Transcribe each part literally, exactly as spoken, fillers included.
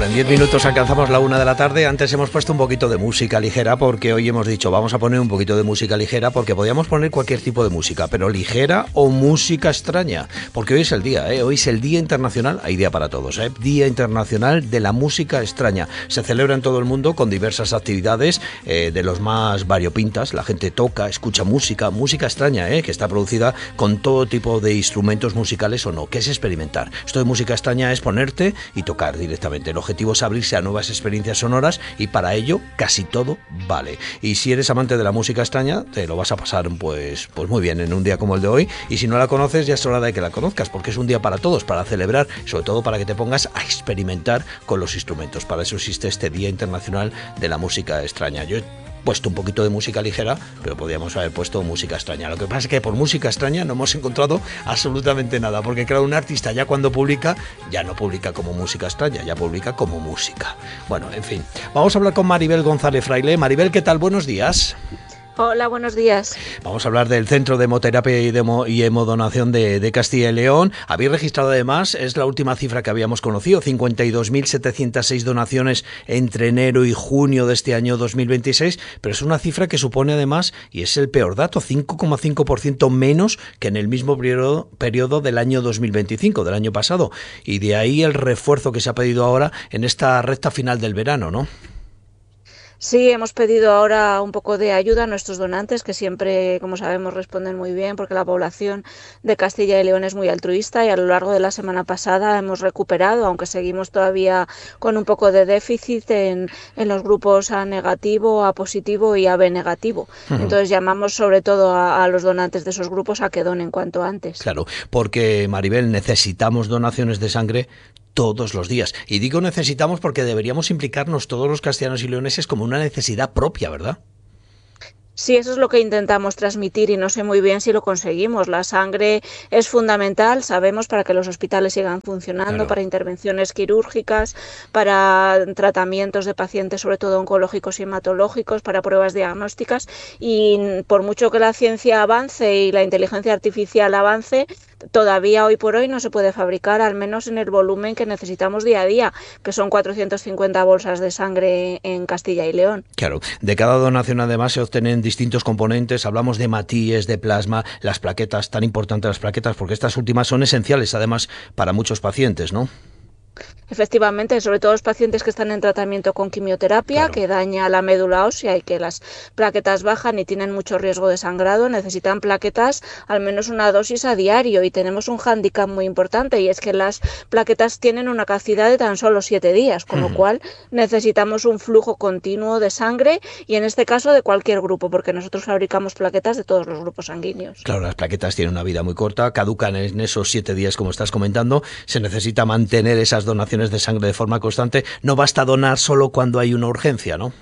Bueno, en diez minutos alcanzamos la una de la tarde. Antes hemos puesto un poquito de música ligera porque hoy hemos dicho vamos a poner un poquito de música ligera porque podíamos poner cualquier tipo de música, pero ligera o música extraña, porque hoy es el día, ¿eh? Hoy es el Día Internacional, hay día para todos, ¿eh? Día Internacional de la Música Extraña. Se celebra en todo el mundo con diversas actividades eh, de los más variopintas. La gente toca, escucha música, música extraña, ¿eh? Que está producida con todo tipo de instrumentos musicales o no, que es experimentar. Esto de música extraña es ponerte y tocar directamente. El objetivo es abrirse a nuevas experiencias sonoras y para ello casi todo vale. Y si eres amante de la música extraña, te lo vas a pasar pues, pues muy bien en un día como el de hoy. Y si no la conoces, ya es hora de que la conozcas, porque es un día para todos, para celebrar, sobre todo para que te pongas a experimentar con los instrumentos. Para eso existe este Día Internacional de la Música Extraña. Yo puesto un poquito de música ligera, pero podríamos haber puesto música extraña. Lo que pasa es que por música extraña no hemos encontrado absolutamente nada, porque claro, un artista ya cuando publica, ya no publica como música extraña, ya publica como música. Bueno, en fin, vamos a hablar con Maribel González Fraile. Maribel, ¿qué tal? Buenos días. Hola, buenos días. Vamos a hablar del Centro de Hemoterapia y, Demo, y Hemodonación de, de Castilla y León. Habéis registrado además, es la última cifra que habíamos conocido, cincuenta y dos mil setecientas seis donaciones entre enero y junio de este año dos mil veintiséis, pero es una cifra que supone además, y es el peor dato, cinco coma cinco por ciento menos que en el mismo periodo, periodo del año dos mil veinticinco, del año pasado. Y de ahí el refuerzo que se ha pedido ahora en esta recta final del verano, ¿no? Sí, hemos pedido ahora un poco de ayuda a nuestros donantes, que siempre, como sabemos, responden muy bien, porque la población de Castilla y León es muy altruista y a lo largo de la semana pasada hemos recuperado, aunque seguimos todavía con un poco de déficit en, en los grupos A negativo, A positivo y A B negativo. Uh-huh. Entonces llamamos sobre todo a, a los donantes de esos grupos a que donen cuanto antes. Claro, porque Maribel, necesitamos donaciones de sangre todos los días. Y digo necesitamos porque deberíamos implicarnos todos los castellanos y leoneses como una necesidad propia, ¿verdad? Sí, eso es lo que intentamos transmitir y no sé muy bien si lo conseguimos. La sangre es fundamental, sabemos, para que los hospitales sigan funcionando, claro, para intervenciones quirúrgicas, para tratamientos de pacientes, sobre todo oncológicos y hematológicos, para pruebas diagnósticas, y por mucho que la ciencia avance y la inteligencia artificial avance, todavía hoy por hoy no se puede fabricar, al menos en el volumen que necesitamos día a día, que son cuatrocientas cincuenta bolsas de sangre en Castilla y León. Claro, de cada donación además se obtienen distintos componentes, hablamos de hematíes, de plasma, las plaquetas, tan importantes las plaquetas, porque estas últimas son esenciales además para muchos pacientes, ¿no? Efectivamente, sobre todo los pacientes que están en tratamiento con quimioterapia, claro, que daña la médula ósea y que las plaquetas bajan y tienen mucho riesgo de sangrado, necesitan plaquetas al menos una dosis a diario, y tenemos un hándicap muy importante, y es que las plaquetas tienen una caducidad de tan solo siete días, con uh-huh. lo cual necesitamos un flujo continuo de sangre, y en este caso de cualquier grupo, porque nosotros fabricamos plaquetas de todos los grupos sanguíneos. Claro, las plaquetas tienen una vida muy corta, caducan en esos siete días como estás comentando, se necesita mantener esas donaciones de sangre de forma constante, no basta donar solo cuando hay una urgencia, ¿no?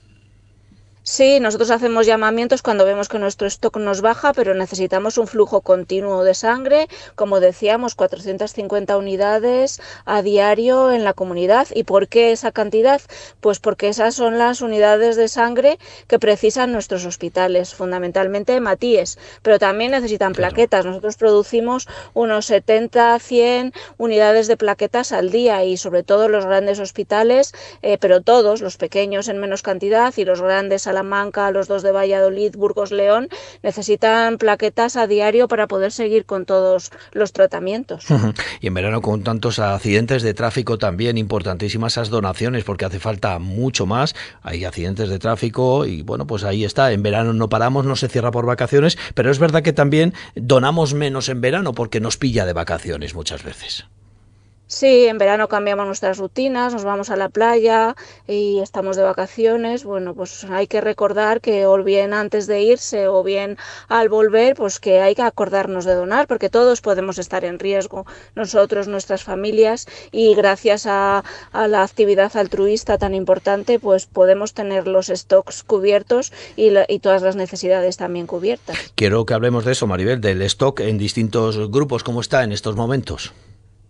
Sí, nosotros hacemos llamamientos cuando vemos que nuestro stock nos baja, pero necesitamos un flujo continuo de sangre, como decíamos, cuatrocientas cincuenta unidades a diario en la comunidad. ¿Y por qué esa cantidad? Pues porque esas son las unidades de sangre que precisan nuestros hospitales, fundamentalmente hematíes, pero también necesitan plaquetas. Nosotros producimos unos setenta a cien unidades de plaquetas al día, y sobre todo los grandes hospitales, eh, pero todos, los pequeños en menos cantidad y los grandes a Salamanca, los dos de Valladolid, Burgos, León, necesitan plaquetas a diario para poder seguir con todos los tratamientos. Y en verano, con tantos accidentes de tráfico, también importantísimas esas donaciones, porque hace falta mucho más. Hay accidentes de tráfico y bueno, pues ahí está. En verano no paramos, no se cierra por vacaciones, pero es verdad que también donamos menos en verano porque nos pilla de vacaciones muchas veces. Sí, en verano cambiamos nuestras rutinas, nos vamos a la playa y estamos de vacaciones. Bueno, pues hay que recordar que o bien antes de irse o bien al volver, pues que hay que acordarnos de donar, porque todos podemos estar en riesgo, nosotros, nuestras familias, y gracias a, a la actividad altruista tan importante, pues podemos tener los stocks cubiertos y, la, y todas las necesidades también cubiertas. Quiero que hablemos de eso, Maribel, del stock en distintos grupos, ¿cómo está en estos momentos?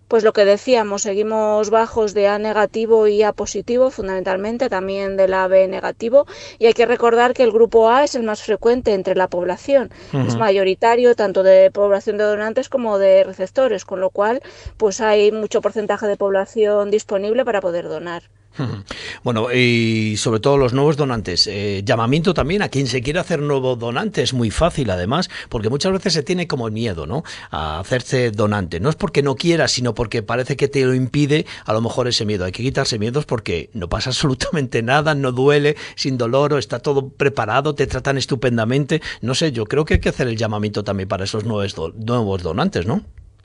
Pues lo que decíamos, seguimos bajos de A negativo y A positivo, fundamentalmente, también del A B negativo, y hay que recordar que el grupo A es el más frecuente entre la población, uh-huh. es mayoritario tanto de población de donantes como de receptores, con lo cual pues hay mucho porcentaje de población disponible para poder donar. Bueno, y sobre todo los nuevos donantes, eh, llamamiento también a quien se quiera hacer nuevo donante, es muy fácil además, porque muchas veces se tiene como miedo, ¿no?, a hacerse donante, no es porque no quiera, sino porque parece que te lo impide a lo mejor ese miedo. Hay que quitarse miedos porque no pasa absolutamente nada, no duele, sin dolor, está todo preparado, te tratan estupendamente, no sé, yo creo que hay que hacer el llamamiento también para esos nuevos, do- nuevos donantes, ¿no?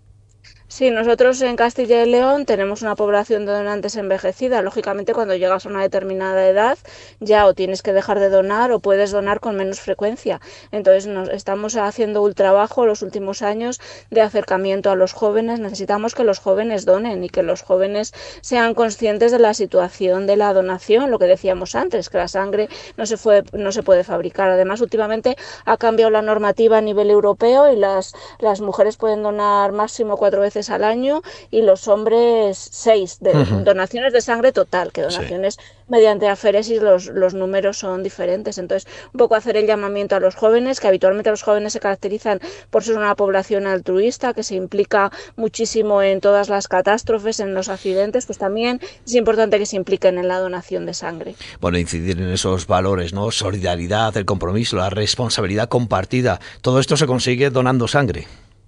Sí, nosotros en Castilla y León tenemos una población de donantes envejecida. Lógicamente, cuando llegas a una determinada edad, ya o tienes que dejar de donar o puedes donar con menos frecuencia. Entonces, nos estamos haciendo un trabajo los últimos años de acercamiento a los jóvenes. Necesitamos que los jóvenes donen y que los jóvenes sean conscientes de la situación de la donación, lo que decíamos antes, que la sangre no se, fue, no se puede fabricar. Además, últimamente ha cambiado la normativa a nivel europeo y las, las mujeres pueden donar máximo cuatro veces al año y los hombres seis, de uh-huh. donaciones de sangre total, que donaciones sí. mediante aféresis los, los números son diferentes. Entonces, un poco hacer el llamamiento a los jóvenes, que habitualmente los jóvenes se caracterizan por ser una población altruista, que se implica muchísimo en todas las catástrofes, en los accidentes, pues también es importante que se impliquen en la donación de sangre. Bueno, incidir en esos valores, ¿no? Solidaridad, el compromiso, la responsabilidad compartida, todo esto se consigue donando sangre.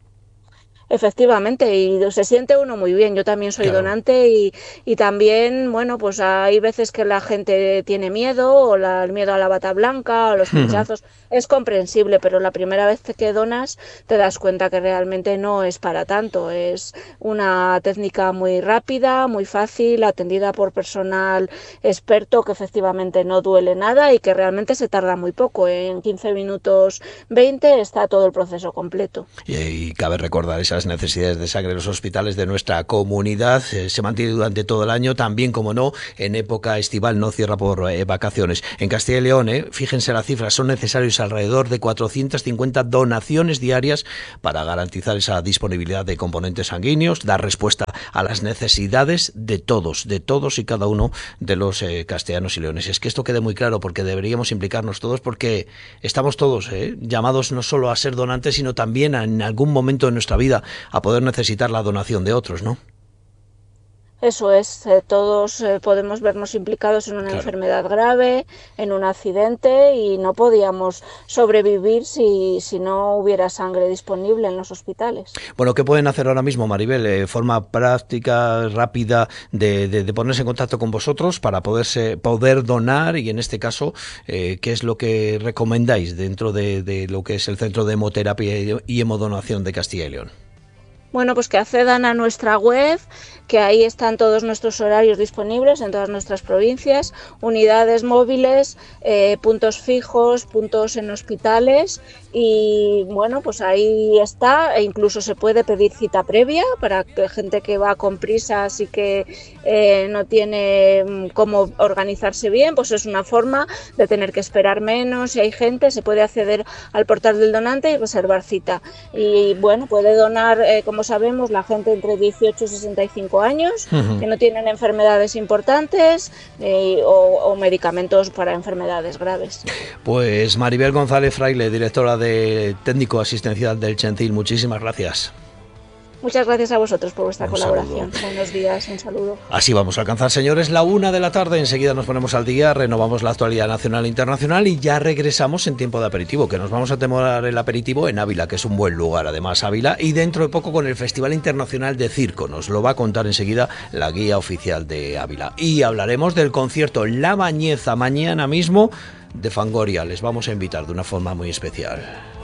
Efectivamente, y se siente uno muy bien. Yo también soy claro. donante y, y también, bueno, pues hay veces que la gente tiene miedo, o la, el miedo a la bata blanca, o los pinchazos, uh-huh. es comprensible, pero la primera vez que donas te das cuenta que realmente no es para tanto. Es una técnica muy rápida, muy fácil, atendida por personal experto, que efectivamente no duele nada y que realmente se tarda muy poco. En quince minutos, veinte, está todo el proceso completo. Y, y cabe recordar esa las necesidades de sangre en los hospitales de nuestra comunidad. Eh, se mantiene durante todo el año, también, como no, en época estival, no cierra por eh, vacaciones. En Castilla y León, eh, fíjense las cifras, son necesarios alrededor de cuatrocientas cincuenta donaciones diarias para garantizar esa disponibilidad de componentes sanguíneos, dar respuesta a las necesidades de todos, de todos y cada uno de los eh, castellanos y leoneses. Es que esto quede muy claro, porque deberíamos implicarnos todos, porque estamos todos eh, llamados no solo a ser donantes, sino también a, en algún momento de nuestra vida a poder necesitar la donación de otros, ¿no? Eso es, eh, todos eh, podemos vernos implicados en una claro. enfermedad grave, en un accidente, y no podíamos sobrevivir si, si no hubiera sangre disponible en los hospitales. Bueno, ¿qué pueden hacer ahora mismo, Maribel? Eh, forma práctica, rápida, de, de, de ponerse en contacto con vosotros para poderse, poder donar, y en este caso, eh, ¿qué es lo que recomendáis dentro de, de lo que es el Centro de Hemoterapia y Hemodonación de Castilla y León? Bueno, pues que accedan a nuestra web, que ahí están todos nuestros horarios disponibles en todas nuestras provincias, unidades móviles, eh, puntos fijos, puntos en hospitales, y bueno, pues ahí está, e incluso se puede pedir cita previa para que gente que va con prisas y que eh, no tiene cómo organizarse bien, pues es una forma de tener que esperar menos. Si hay gente, se puede acceder al portal del donante y reservar cita. Y bueno, puede donar, eh, como sabemos, la gente entre dieciocho y sesenta y cinco años, uh-huh. que no tienen enfermedades importantes eh, o, o medicamentos para enfermedades graves. Pues Maribel González Fraile, directora de técnico asistencial del Chentil, muchísimas gracias. Muchas gracias a vosotros por vuestra un colaboración. Saludo. Buenos días, un saludo. Así vamos a alcanzar, señores, la una de la tarde. Enseguida nos ponemos al día, renovamos la actualidad nacional e internacional y ya regresamos en tiempo de aperitivo, que nos vamos a tomar el aperitivo en Ávila, que es un buen lugar, además, Ávila, y dentro de poco con el Festival Internacional de Circo. Nos lo va a contar enseguida la guía oficial de Ávila. Y hablaremos del concierto La Bañeza mañana mismo de Fangoria. Les vamos a invitar de una forma muy especial.